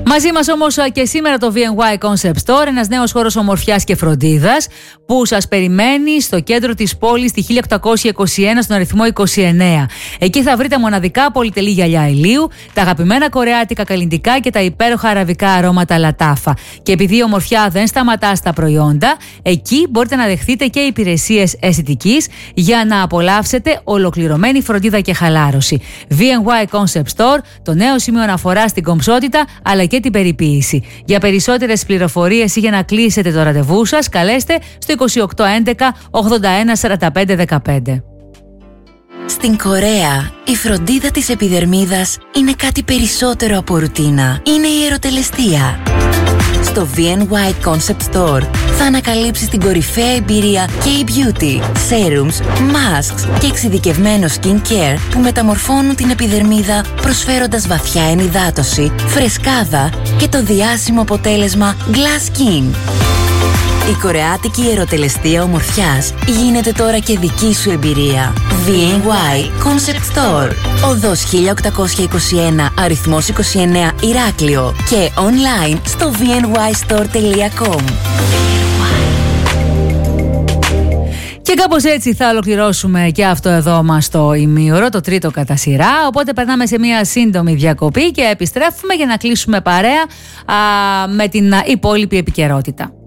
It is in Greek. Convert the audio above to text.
Μαζί μας όμως και σήμερα το VNY Concept Store, ένας νέος χώρος ομορφιάς και φροντίδας που σας περιμένει στο κέντρο της πόλης, στη 1821, στον αριθμό 29. Εκεί θα βρείτε μοναδικά πολυτελή γυαλιά ηλίου, τα αγαπημένα κορεάτικα καλλυντικά και τα υπέροχα αραβικά αρώματα λατάφα. Και επειδή η ομορφιά δεν σταματά στα προϊόντα, εκεί μπορείτε να δεχτείτε και υπηρεσίες αισθητικής για να απολαύσετε ολοκληρωμένη φροντίδα και χαλάρωση. VNY Concept Store, το νέο σημείο αναφορά στην κομψότητα αλλά και την περιποίηση. Για περισσότερες πληροφορίες ή για να κλείσετε το ραντεβού σας, καλέστε στο 2811 81 45 15. Στην Κορέα, η φροντίδα της επιδερμίδας είναι κάτι περισσότερο από ρουτίνα. Είναι η ερωτελεστία. Στο VNY Concept Store θα ανακαλύψεις την κορυφαία εμπειρία K-Beauty, serums, masks και εξειδικευμένο skincare που μεταμορφώνουν την επιδερμίδα προσφέροντας βαθιά ενυδάτωση, φρεσκάδα και το διάσημο αποτέλεσμα Glass Skin. Η κορεάτικη ερωτελεστία ομορφιάς γίνεται τώρα και δική σου εμπειρία. VNY Concept Store, οδός 1821, αριθμός 29, Ηράκλειο και online στο vnystore.com. Και κάπως έτσι θα ολοκληρώσουμε και αυτό εδώ μας το ημίωρο, το τρίτο κατά σειρά. Οπότε περνάμε σε μια σύντομη διακοπή και επιστρέφουμε για να κλείσουμε παρέα με την υπόλοιπη επικαιρότητα.